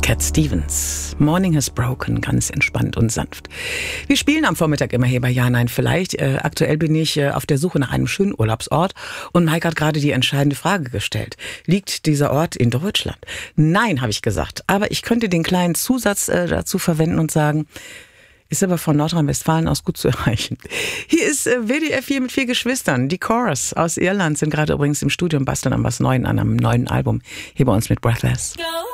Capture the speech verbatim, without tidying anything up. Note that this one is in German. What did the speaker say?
Cat Stevens. Morning has broken, ganz entspannt und sanft. Wir spielen am Vormittag immer hier bei Ja, Nein, Vielleicht. Äh, aktuell bin ich äh, auf der Suche nach einem schönen Urlaubsort und Mike hat gerade die entscheidende Frage gestellt. Liegt dieser Ort in Deutschland? Nein, habe ich gesagt. Aber ich könnte den kleinen Zusatz äh, dazu verwenden und sagen, ist aber von Nordrhein-Westfalen aus gut zu erreichen. Hier ist äh, W D R vier mit vier Geschwistern. Die Chorus aus Irland sind gerade übrigens im Studio und basteln an was Neuem, an einem neuen Album. Hier bei uns mit Breathless.